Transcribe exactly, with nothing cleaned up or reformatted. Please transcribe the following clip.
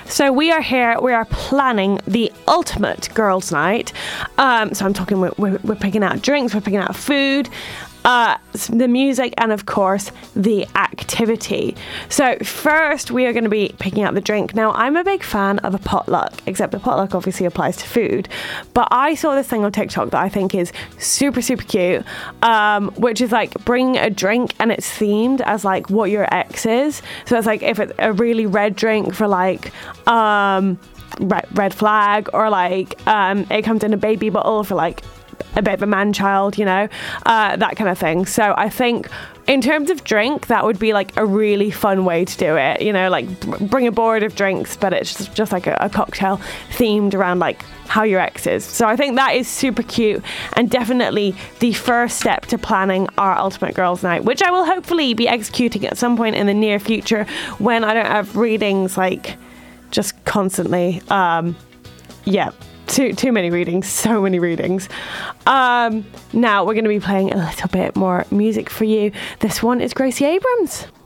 So we are here, we are planning the ultimate girls' night. Um, so I'm talking, we're, we're, we're picking out drinks, we're picking out food, uh, the music, and of course, the activity. So first, we are going to be picking out the drink. Now, I'm a big fan of a potluck, except the potluck obviously applies to food. But I saw this thing on TikTok that I think is super, super cute, um, which is like bring a drink and it's themed as like what your ex is. So it's like if it's a really red drink for like um, red, red flag, or like um, it comes in a baby bottle for like a bit of a man-child, you know, uh, that kind of thing. So I think in terms of drink, that would be like a really fun way to do it, you know, like b- bring a board of drinks, but it's just, just like a, a cocktail themed around like how your ex is. So I think that is super cute and definitely the first step to planning our ultimate girls' night, which I will hopefully be executing at some point in the near future when I don't have readings like just constantly. Um, yeah. Too too many readings, so many readings. Um, now we're going to be playing a little bit more music for you. This one is Gracie Abrams.